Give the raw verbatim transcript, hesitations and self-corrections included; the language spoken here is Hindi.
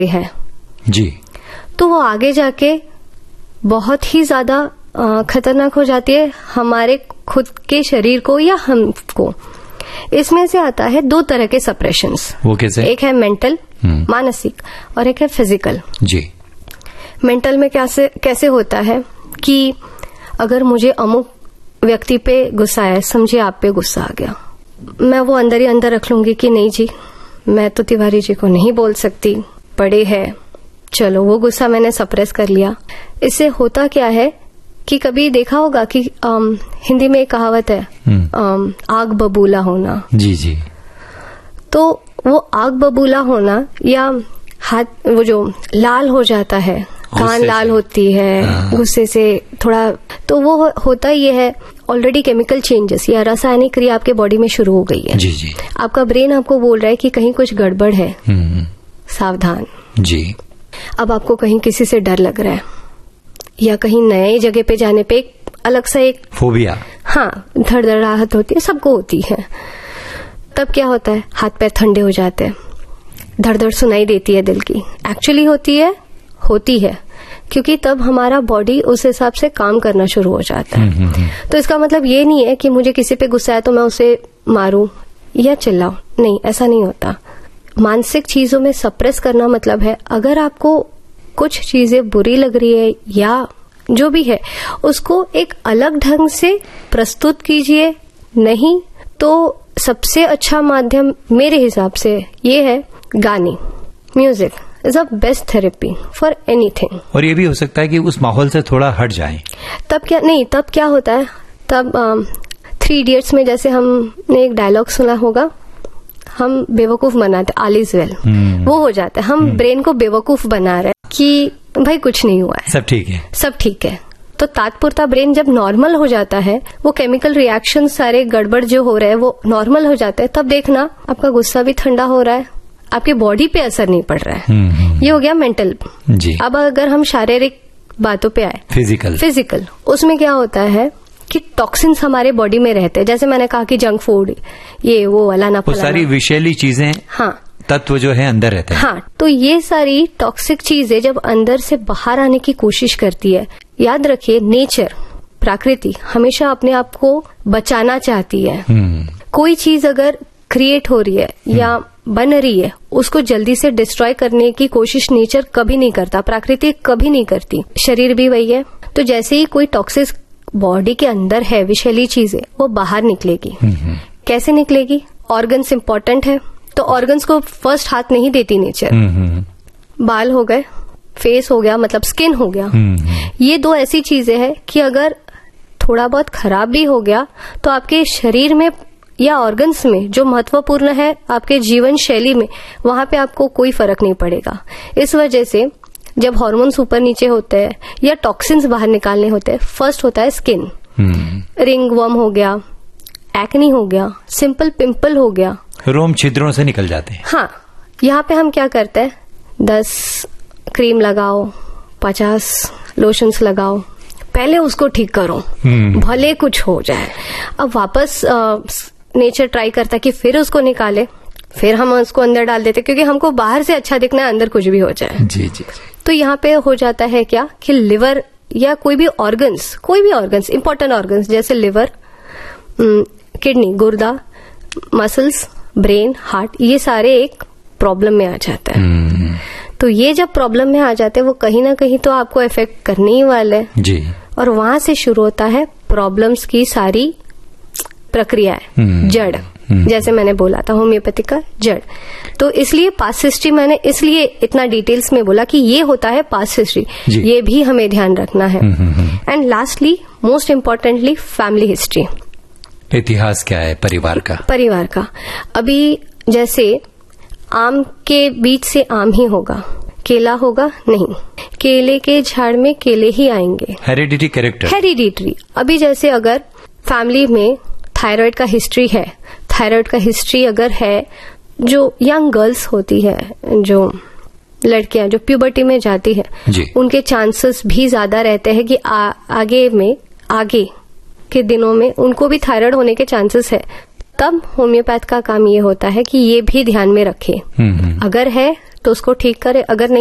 है जी, तो वो आगे जाके बहुत ही ज्यादा खतरनाक हो जाती है हमारे खुद के शरीर को या हमको। इसमें से आता है दो तरह के सप्रेशंस। वो कैसे? एक है मेंटल, मानसिक, और एक है फिजिकल। जी। मेंटल में कैसे कैसे होता है कि अगर मुझे अमुक व्यक्ति पे गुस्सा है, समझिए आप पे गुस्सा आ गया, मैं वो अंदर ही अंदर रख लूंगी कि नहीं जी मैं तो तिवारी जी को नहीं बोल सकती, बड़े हैं, चलो वो गुस्सा मैंने सप्रेस कर लिया। इससे होता क्या है कि कभी देखा होगा कि आम, हिंदी में एक कहावत है आम, आग बबूला होना। जी जी। तो वो आग बबूला होना या हाथ वो जो लाल हो जाता है, कान लाल होती है गुस्से से थोड़ा, तो वो होता ये है ऑलरेडी केमिकल चेंजेस या रासायनिक क्रिया आपके बॉडी में शुरू हो गई है। जी जी। आपका ब्रेन आपको बोल रहा है कि कहीं कुछ गड़बड़ है, सावधान। जी। अब आपको कहीं किसी से डर लग रहा है या कहीं नए जगह पे जाने पे एक अलग सा एक फोबिया, हाँ, धड़धड़ाहट होती है, सबको होती है। तब क्या होता है, हाथ पैर ठंडे हो जाते हैं, धड़धड़ सुनाई देती है दिल की। एक्चुअली होती है होती है क्योंकि तब हमारा बॉडी उस हिसाब से काम करना शुरू हो जाता है। तो इसका मतलब ये नहीं है कि मुझे किसी पे गुस्सा है तो मैं उसे मारूं या चिल्लाऊं, नहीं, ऐसा नहीं होता। मानसिक चीजों में सप्रेस करना मतलब है अगर आपको कुछ चीजें बुरी लग रही है या जो भी है उसको एक अलग ढंग से प्रस्तुत कीजिए, नहीं तो सबसे अच्छा माध्यम मेरे हिसाब से ये है गाने। Music is a best therapy for anything. और ये भी हो सकता है कि उस माहौल से थोड़ा हट जाए। तब क्या नहीं, तब क्या होता है, तब थ्री इडियट्स में जैसे हमने एक डायलॉग सुना होगा, हम बेवकूफ बनाते, ऑल इज वेल, वो हो जाता है। हम ब्रेन को बेवकूफ बना रहे हैं कि भाई कुछ नहीं हुआ है, सब ठीक है, सब ठीक है। तो तात्पुरता ब्रेन जब नॉर्मल हो जाता है, वो केमिकल रिएक्शन सारे गड़बड़ जो हो रहे हैं वो नॉर्मल हो जाते हैं, तब देखना आपका गुस्सा भी ठंडा हो रहा है, आपकी बॉडी पे असर नहीं पड़ रहा है। ये हो गया मेंटल। जी। अब अगर हम शारीरिक बातों पे आए, फिजिकल फिजिकल उसमें क्या होता है कि टॉक्सिन्स हमारे बॉडी में रहते हैं। जैसे मैंने कहा कि जंक फूड, ये वो वाला ना वो सारी विषैली चीजें, हाँ, तत्व जो है अंदर रहते हैं। हाँ, तो ये सारी टॉक्सिक चीजें जब अंदर से बाहर आने की कोशिश करती है, याद रखिए नेचर, प्रकृति हमेशा अपने आप को बचाना चाहती है। कोई चीज अगर क्रिएट हो रही है या बन रही है, उसको जल्दी से डिस्ट्रॉय करने की कोशिश नेचर कभी नहीं करता, प्रकृति कभी नहीं करती। शरीर भी वही है। तो जैसे ही कोई टॉक्सिक बॉडी के अंदर है, विषैली चीजें, वो बाहर निकलेगी। कैसे निकलेगी? ऑर्गन्स इंपॉर्टेंट है, तो ऑर्गन्स को फर्स्ट हाथ नहीं देती नेचर। बाल हो गए, फेस हो गया, मतलब स्किन हो गया, ये दो ऐसी चीजें हैं कि अगर थोड़ा बहुत खराब भी हो गया तो आपके शरीर में या ऑर्गन्स में जो महत्वपूर्ण है आपके जीवन शैली में, वहां पे आपको कोई फर्क नहीं पड़ेगा। इस वजह से जब हार्मोन्स ऊपर नीचे होते हैं या टॉक्सिन्स बाहर निकालने होते हैं, फर्स्ट होता है स्किन। रिंग वर्म हो गया, एक्नी हो गया, सिंपल पिंपल हो गया, रोम छिद्रों से निकल जाते हैं। हाँ, यहाँ पे हम क्या करते हैं, दस क्रीम लगाओ, पचास लोशंस लगाओ, पहले उसको ठीक करो, भले कुछ हो जाए। अब वापस आ, नेचर ट्राई करता है कि फिर उसको निकाले, फिर हम उसको अंदर डाल देते, क्योंकि हमको बाहर से अच्छा दिखना है, अंदर कुछ भी हो जाए। जी जी। तो यहाँ पे हो जाता है क्या कि लिवर या कोई भी ऑर्गन्स, कोई भी ऑर्गन्स, इंपॉर्टेंट ऑर्गन्स जैसे लिवर, किडनी, गुर्दा, मसल्स, ब्रेन, हार्ट, ये सारे एक प्रॉब्लम में आ जाता है। तो ये जब प्रॉब्लम में आ जाते हैं, वो कहीं ना कहीं तो आपको इफेक्ट करने ही वाले जी। और वहां से शुरू होता है प्रॉब्लम्स की सारी प्रक्रियाएं, जड़, जैसे मैंने बोला था होम्योपैथी का जड़। तो इसलिए पास्ट हिस्ट्री मैंने इसलिए इतना डिटेल्स में बोला कि ये होता है पास्ट हिस्ट्री, ये भी हमें ध्यान रखना है। And lastly, most importantly, family history. इतिहास क्या है परिवार का? परिवार का अभी जैसे आम के बीच से आम ही होगा, केला होगा नहीं, केले के झाड़ में केले ही आएंगे। Heredity character, hereditary. अभी जैसे अगर फैमिली में थायराइड का हिस्ट्री है, थायराइड का हिस्ट्री अगर है, जो यंग गर्ल्स होती है, जो लड़कियां जो प्यूबर्टी में जाती है, उनके चांसेस भी ज्यादा रहते हैं कि आ, आगे में आगे के दिनों में उनको भी थायराइड होने के चांसेस है। तब होम्योपैथ का काम ये होता है कि ये भी ध्यान में रखे, अगर है तो उसको ठीक करे, अगर नहीं